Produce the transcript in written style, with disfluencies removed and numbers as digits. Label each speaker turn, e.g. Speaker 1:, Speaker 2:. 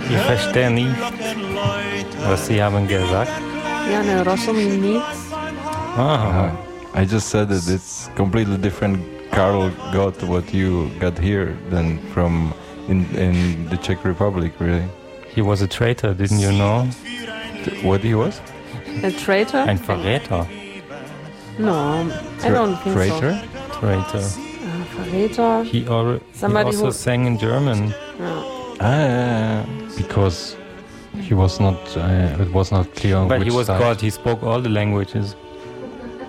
Speaker 1: Ich verstehe nicht, was Sie haben gesagt.
Speaker 2: Já nerozumím nic.
Speaker 1: Aha.
Speaker 3: I just said that it's completely different. Karl got what you got here than from in the Czech Republic, really.
Speaker 1: He was a traitor, didn't you know?
Speaker 3: What he was?
Speaker 2: A traitor?
Speaker 1: Ein Verräter.
Speaker 2: No, I don't think
Speaker 3: Traitor?
Speaker 1: Traitor.
Speaker 2: so. Verräter.
Speaker 1: He
Speaker 2: Somebody
Speaker 1: also
Speaker 2: who-
Speaker 1: sang in German.
Speaker 2: Ja.
Speaker 3: Because he was not. It was not clear on
Speaker 1: But
Speaker 3: which
Speaker 1: he was
Speaker 3: side.
Speaker 1: God, he spoke all the languages.